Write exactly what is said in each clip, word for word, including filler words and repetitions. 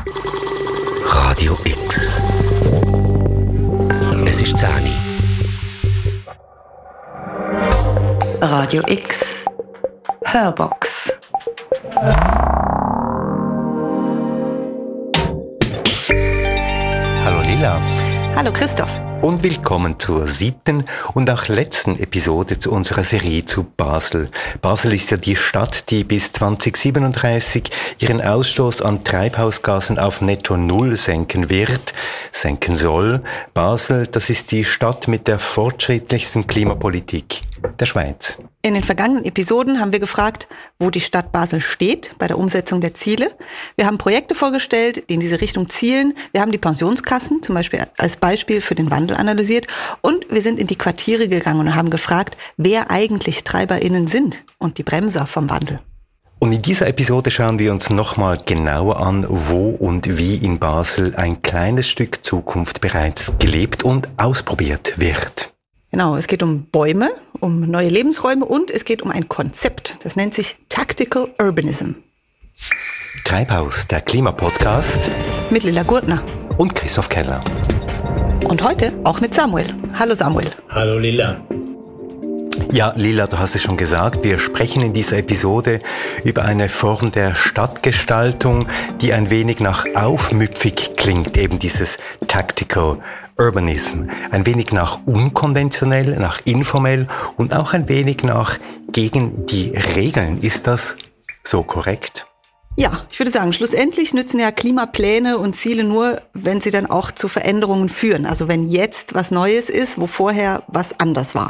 Radio X. Es ist zehn Uhr. Radio X. Hörbox. Hallo Lila. Hallo Christoph. Und willkommen zur siebten und auch letzten Episode zu unserer Serie zu Basel. Basel ist ja die Stadt, die bis zwanzig siebenunddreißig ihren Ausstoß an Treibhausgasen auf netto null senken wird, senken soll. Basel, das ist die Stadt mit der fortschrittlichsten Klimapolitik der Schweiz. In den vergangenen Episoden haben wir gefragt, wo die Stadt Basel steht bei der Umsetzung der Ziele. Wir haben Projekte vorgestellt, die in diese Richtung zielen. Wir haben die Pensionskassen zum Beispiel als Beispiel für den Wandel analysiert. Und wir sind in die Quartiere gegangen und haben gefragt, wer eigentlich TreiberInnen sind und die Bremser vom Wandel. Und in dieser Episode schauen wir uns nochmal genauer an, wo und wie in Basel ein kleines Stück Zukunft bereits gelebt und ausprobiert wird. Genau, es geht um Bäume, um neue Lebensräume und es geht um ein Konzept. Das nennt sich Tactical Urbanism. Treibhaus, der Klimapodcast. Mit Lila Gurtner. Und Christoph Keller. Und heute auch mit Samuel. Hallo Samuel. Hallo Lila. Ja, Lila, du hast es schon gesagt, wir sprechen in dieser Episode über eine Form der Stadtgestaltung, die ein wenig nach aufmüpfig klingt, eben dieses Tactical Urbanism. Ein wenig nach unkonventionell, nach informell und auch ein wenig nach gegen die Regeln. Ist das so korrekt? Ja, ich würde sagen, schlussendlich nützen ja Klimapläne und Ziele nur, wenn sie dann auch zu Veränderungen führen. Also wenn jetzt was Neues ist, wo vorher was anders war.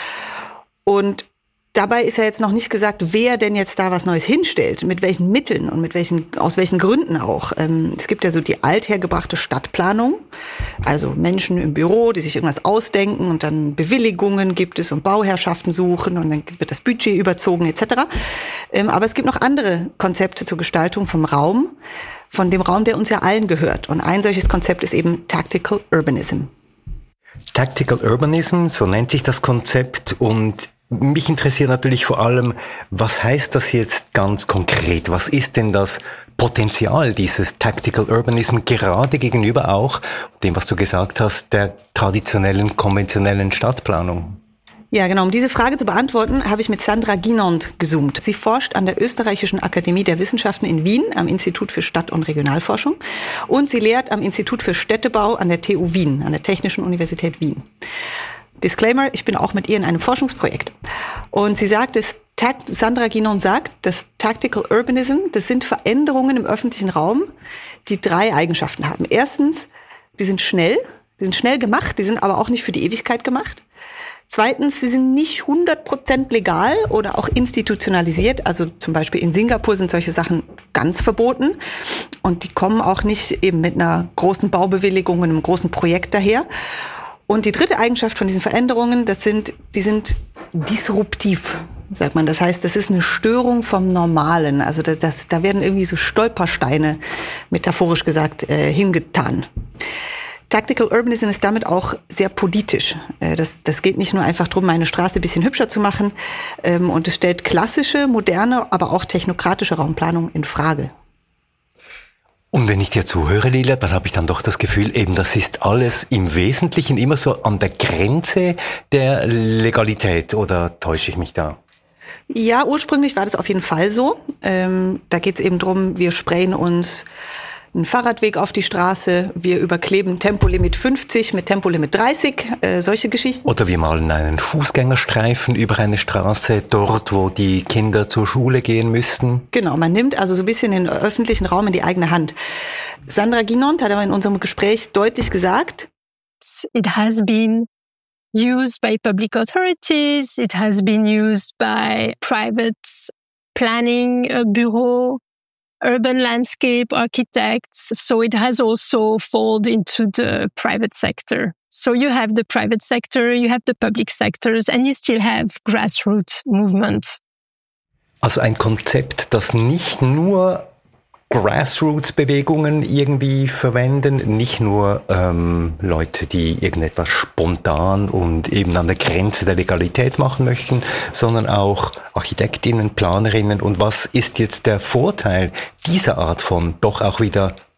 Und dabei ist ja jetzt noch nicht gesagt, wer denn jetzt da was Neues hinstellt, mit welchen Mitteln und mit welchen, aus welchen Gründen auch. Ähm, es gibt ja so die althergebrachte Stadtplanung, also Menschen im Büro, die sich irgendwas ausdenken und dann Bewilligungen gibt es und Bauherrschaften suchen und dann wird das Budget überzogen et cetera. Ähm, aber es gibt noch andere Konzepte zur Gestaltung vom Raum, von dem Raum, der uns ja allen gehört. Und ein solches Konzept ist eben Tactical Urbanism. Tactical Urbanism, so nennt sich das Konzept, und mich interessiert natürlich vor allem, was heißt das jetzt ganz konkret? Was ist denn das Potenzial dieses Tactical Urbanism gerade gegenüber auch dem, was du gesagt hast, der traditionellen, konventionellen Stadtplanung? Ja, genau. Um diese Frage zu beantworten, habe ich mit Sandra Guinand gezoomt. Sie forscht an der Österreichischen Akademie der Wissenschaften in Wien am Institut für Stadt- und Regionalforschung und sie lehrt am Institut für Städtebau an der T U Wien, an der Technischen Universität Wien. Disclaimer, ich bin auch mit ihr in einem Forschungsprojekt. Und sie sagt, dass Sandra Guinand sagt, dass Tactical Urbanism, das sind Veränderungen im öffentlichen Raum, die drei Eigenschaften haben. Erstens, die sind schnell, die sind schnell gemacht, die sind aber auch nicht für die Ewigkeit gemacht. Zweitens, sie sind nicht hundert Prozent legal oder auch institutionalisiert. Also zum Beispiel in Singapur sind solche Sachen ganz verboten. Und die kommen auch nicht eben mit einer großen Baubewilligung und einem großen Projekt daher. Und die dritte Eigenschaft von diesen Veränderungen, das sind, die sind disruptiv, sagt man. Das heißt, das ist eine Störung vom Normalen. Also das, das, da werden irgendwie so Stolpersteine, metaphorisch gesagt, äh, hingetan. Tactical Urbanism ist damit auch sehr politisch. Das, das geht nicht nur einfach darum, eine Straße ein bisschen hübscher zu machen. Und es stellt klassische, moderne, aber auch technokratische Raumplanung in Frage. Und wenn ich dir zuhöre, Lila, dann habe ich dann doch das Gefühl, eben das ist alles im Wesentlichen immer so an der Grenze der Legalität, oder täusche ich mich da? Ja, ursprünglich war das auf jeden Fall so. Ähm, da geht es eben drum, wir sprayen uns einen Fahrradweg auf die Straße, wir überkleben Tempolimit fünfzig mit Tempolimit dreißig, äh, solche Geschichten. Oder wir malen einen Fußgängerstreifen über eine Straße, dort, wo die Kinder zur Schule gehen müssten. Genau, man nimmt also so ein bisschen den öffentlichen Raum in die eigene Hand. Sandra Guinand hat aber in unserem Gespräch deutlich gesagt, it has been used by public authorities, it has been used by private planning uh, bureau, urban landscape architects, so it has also fallen into the private sector. So you have the private sector, you have the public sectors, and you still have grassroots movement. Also ein Konzept, das nicht nur Grassroots-Bewegungen irgendwie verwenden, nicht nur ähm, Leute, die irgendetwas spontan und eben an der Grenze der Legalität machen möchten, sondern auch Architektinnen, Planerinnen. Und was ist jetzt der Vorteil dieser Art von doch auch wieder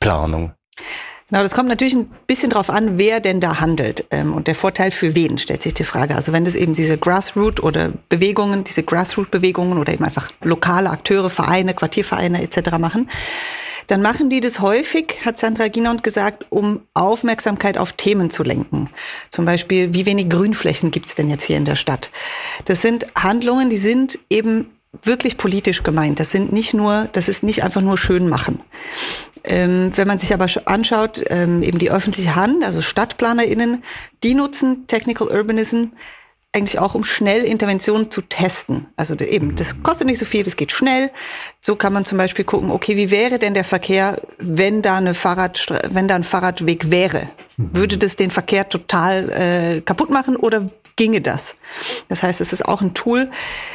Planung? Genau, das kommt natürlich ein bisschen drauf an, wer denn da handelt. Und der Vorteil für wen, stellt sich die Frage. Also wenn das eben diese Grassroot oder Bewegungen, diese Grassroot-Bewegungen oder eben einfach lokale Akteure, Vereine, Quartiervereine et cetera machen, dann machen die das häufig, hat Sandra Guinand gesagt, um Aufmerksamkeit auf Themen zu lenken. Zum Beispiel, wie wenig Grünflächen gibt's denn jetzt hier in der Stadt? Das sind Handlungen, die sind eben wirklich politisch gemeint. Das sind nicht nur, das ist nicht einfach nur schön machen. Ähm, wenn man sich aber anschaut, ähm, eben die öffentliche Hand, also StadtplanerInnen, die nutzen Technical Urbanism eigentlich auch, um schnell Interventionen zu testen. Also eben, das kostet nicht so viel, das geht schnell. So kann man zum Beispiel gucken, okay, wie wäre denn der Verkehr, wenn da eine Fahrrad, wenn da ein Fahrradweg wäre? Würde das den Verkehr total äh, kaputt machen oder ginge das? Das heißt, es ist auch ein Tool,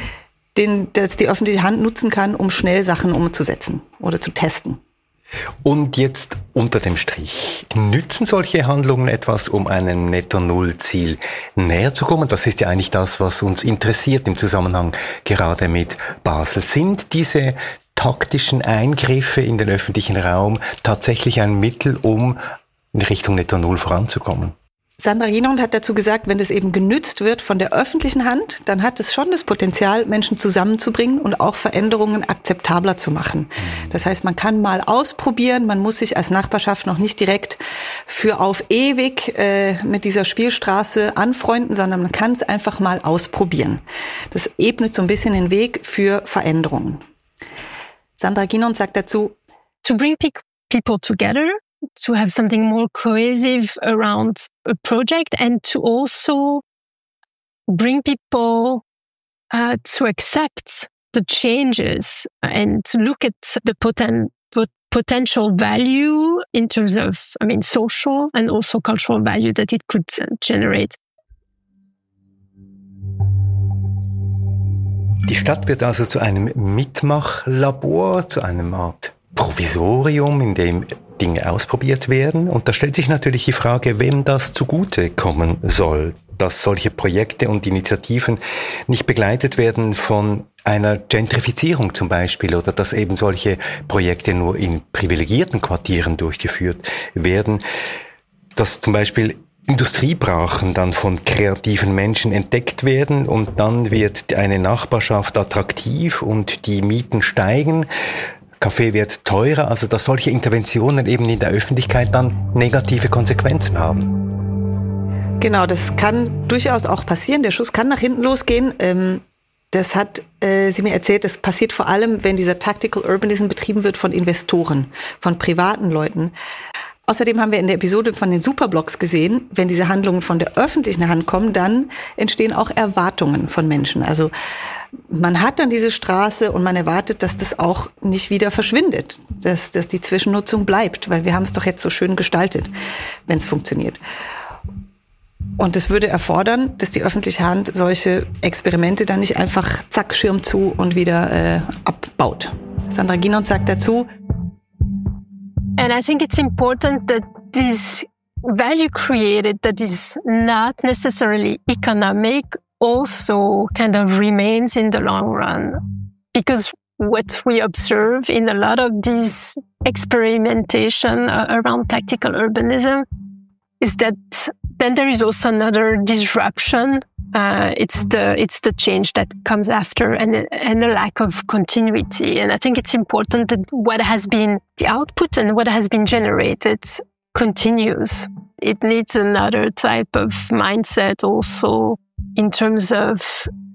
den das die öffentliche Hand nutzen kann, um schnell Sachen umzusetzen oder zu testen. Und jetzt unter dem Strich, nützen solche Handlungen etwas, um einem Netto-Null-Ziel näher zu kommen? Das ist ja eigentlich das, was uns interessiert im Zusammenhang gerade mit Basel. Sind diese taktischen Eingriffe in den öffentlichen Raum tatsächlich ein Mittel, um in Richtung Netto-Null voranzukommen? Sandra Guinand hat dazu gesagt, wenn das eben genützt wird von der öffentlichen Hand, dann hat es schon das Potenzial, Menschen zusammenzubringen und auch Veränderungen akzeptabler zu machen. Das heißt, man kann mal ausprobieren, man muss sich als Nachbarschaft noch nicht direkt für auf ewig äh, mit dieser Spielstraße anfreunden, sondern man kann es einfach mal ausprobieren. Das ebnet so ein bisschen den Weg für Veränderungen. Sandra Guinand sagt dazu, to bring people together, to have something more cohesive around a project, and to also bring people uh, to accept the changes and to look at the poten- pot- potential value in terms of, I mean, social and also cultural value that it could generate. Die Stadt wird also zu einem Mitmachlabor, zu einer Art Provisorium, in dem Dinge ausprobiert werden. Und da stellt sich natürlich die Frage, wem das zugute kommen soll, dass solche Projekte und Initiativen nicht begleitet werden von einer Gentrifizierung zum Beispiel oder dass eben solche Projekte nur in privilegierten Quartieren durchgeführt werden, dass zum Beispiel Industriebrachen dann von kreativen Menschen entdeckt werden und dann wird eine Nachbarschaft attraktiv und die Mieten steigen. Kaffee wird teurer, also dass solche Interventionen eben in der Öffentlichkeit dann negative Konsequenzen haben. Genau, das kann durchaus auch passieren. Der Schuss kann nach hinten losgehen. Das hat äh, sie mir erzählt, das passiert vor allem, wenn dieser Tactical Urbanism betrieben wird von Investoren, von privaten Leuten. Außerdem haben wir in der Episode von den Superblocks gesehen, wenn diese Handlungen von der öffentlichen Hand kommen, dann entstehen auch Erwartungen von Menschen. Also man hat dann diese Straße und man erwartet, dass das auch nicht wieder verschwindet, dass, dass die Zwischennutzung bleibt, weil wir haben es doch jetzt so schön gestaltet, wenn es funktioniert. Und es würde erfordern, dass die öffentliche Hand solche Experimente dann nicht einfach zack, Schirm zu und wieder äh, abbaut. Sandra Guinand sagt dazu, And I think it's important that this value created that is not necessarily economic also kind of remains in the long run. Because what we observe in a lot of this experimentation around tactical urbanism is that then there is also another disruption. Uh, it's the it's the change that comes after, and and a lack of continuity. And I think it's important that what has been the output and what has been generated continues. It needs another type of mindset also in terms of